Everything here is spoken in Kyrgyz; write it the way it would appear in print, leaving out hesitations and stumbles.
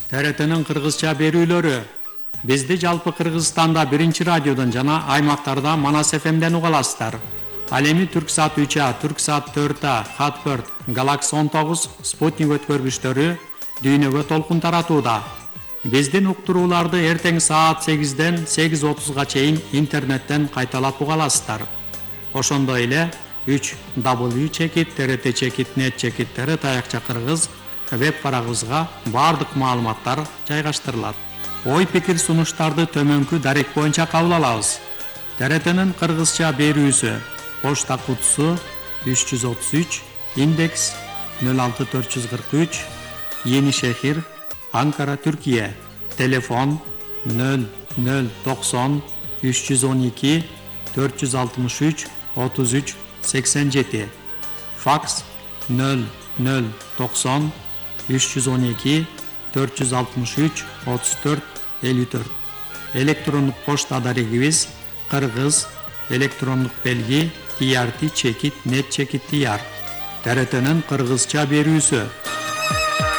TRT'nin Kırgızça berүүлөрү. Bizdi жалпы Кыргызстанда биринчи радиодон жана аймактарда Манас ФМден уга аласыздар. Ал эми Түрксат 3А, Түрксат 4А, Хат4, Галакс 19, Спутник өткөргүчтөрү дүйнөгө толкун таратууда. Биздин уктурууларды эртең саат 8ден 8:30га чейин интернеттен кайталап уга аласыздар. Ошондой эле 3w.trt.net/tr таякча кыргыз веб барагыбызга баардык маалыматтар жайгаштырылат. Ой пикир сунуштарды төмөнкү дарек боюнча кабыл алабыз. TRT'нин кыргызча берүүсү. Почта кутусу 333, индекс 06443, Yeni Şehir, Ankara, Türkiye. Telefon 0090 312 463 33 87. Faks 0090 312 463 34 54. Elektronluk poçta adarigimiz Kırgız elektronluk belgi trt.net/tr. TRT'nin Kırgızça berүүsü.